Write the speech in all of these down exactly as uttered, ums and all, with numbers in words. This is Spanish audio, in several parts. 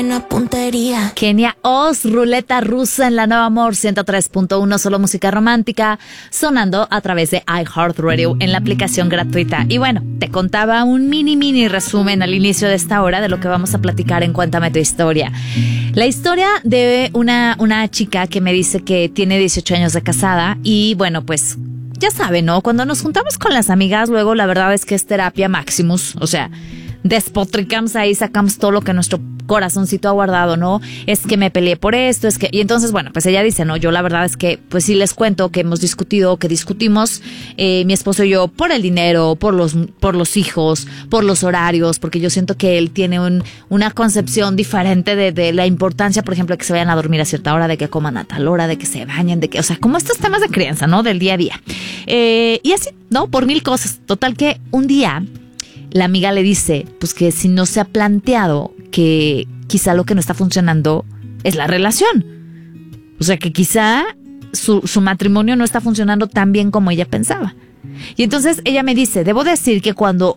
Una puntería. Kenia Oz, Ruleta Rusa en la Nueva Amor ciento tres punto uno, solo música romántica, sonando a través de iHeartRadio en la aplicación gratuita. Y bueno, te contaba un mini mini resumen al inicio de esta hora de lo que vamos a platicar en Cuéntame tu historia. La historia de una, una chica que me dice que tiene dieciocho años de casada y bueno, pues ya saben, ¿no? Cuando nos juntamos con las amigas, luego la verdad es que es terapia maximus, o sea, despotricamos ahí, sacamos todo lo que nuestro corazoncito ha guardado, ¿no? Es que me peleé por esto, es que... Y entonces, bueno, pues ella dice, no, yo la verdad es que, pues sí les cuento que hemos discutido, que discutimos, eh, mi esposo y yo, por el dinero, por los, por los hijos, por los horarios, porque yo siento que él tiene un, una concepción diferente de, de la importancia, por ejemplo, de que se vayan a dormir a cierta hora, de que coman a tal hora, de que se bañen, de que, o sea, como estos temas de crianza, ¿no? Del día a día. Eh, y así, ¿no? Por mil cosas. Total que un día la amiga le dice, pues que si no se ha planteado que quizá lo que no está funcionando es la relación. O sea, que quizá su, su matrimonio no está funcionando tan bien como ella pensaba. Y entonces ella me dice, debo decir que cuando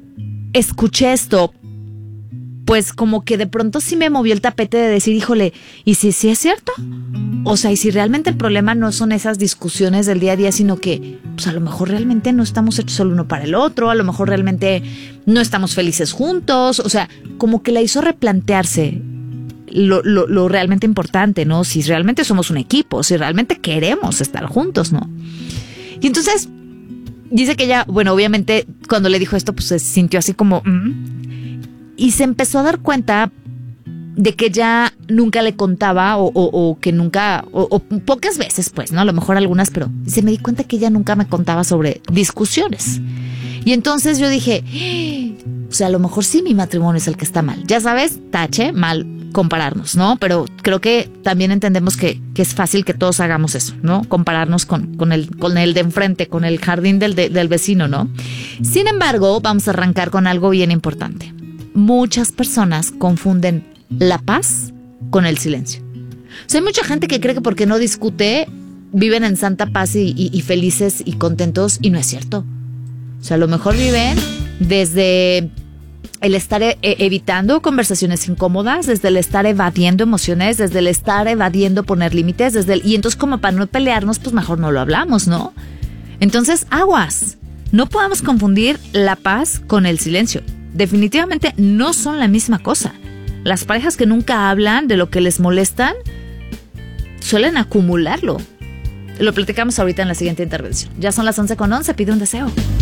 escuché esto, pues como que de pronto sí me movió el tapete de decir, híjole, ¿y si sí es cierto? O sea, y si realmente el problema no son esas discusiones del día a día, sino que pues a lo mejor realmente no estamos hechos el uno para el otro, a lo mejor realmente no estamos felices juntos, o sea, como que la hizo replantearse lo, lo, lo realmente importante, ¿no? Si realmente somos un equipo, si realmente queremos estar juntos, ¿no? Y entonces dice que ella, bueno, obviamente cuando le dijo esto, pues se sintió así como... Mm, y se empezó a dar cuenta de que ya nunca le contaba o, o, o que nunca, o, o pocas veces pues, ¿no? A lo mejor algunas, pero se me di cuenta que ella nunca me contaba sobre discusiones. Y entonces yo dije, o sea, a lo mejor sí mi matrimonio es el que está mal. Ya sabes, tache, mal compararnos, ¿no? Pero creo que también entendemos que, que es fácil que todos hagamos eso, ¿no? Compararnos con, con, el, con el de enfrente, con el jardín del, de, del vecino, ¿no? Sin embargo, vamos a arrancar con algo bien importante. Muchas personas confunden la paz con el silencio. O sea, hay mucha gente que cree que porque no discute viven en santa paz y, y, y felices y contentos, y no es cierto. O sea, a lo mejor viven desde el estar e- evitando conversaciones incómodas, desde el estar evadiendo emociones, desde el estar evadiendo poner límites, desde el, y entonces como para no pelearnos, pues mejor no lo hablamos, ¿no? Entonces, aguas. No podamos confundir la paz con el silencio. Definitivamente no son la misma cosa. Las parejas que nunca hablan de lo que les molestan suelen acumularlo. Lo platicamos ahorita en la siguiente intervención. Ya son las once con once, pide un deseo.